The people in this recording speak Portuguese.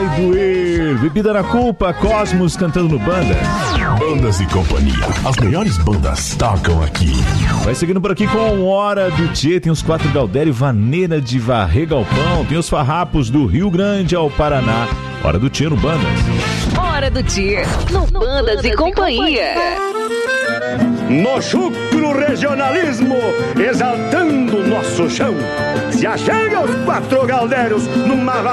vai doer. Bebida na culpa, Cosmos cantando no Banda. Bandas e Companhia, as melhores bandas tocam aqui. Vai seguindo por aqui com Hora do Tchê, tem os 4 Galdério, Vaneira de Varrer Galpão, tem os farrapos do Rio Grande ao Paraná. Hora do Tchê no Bandas. Hora do Tchê no Bandas e Companhia. No chucro regionalismo, exaltando nosso chão, se achega os 4 Galdérios numa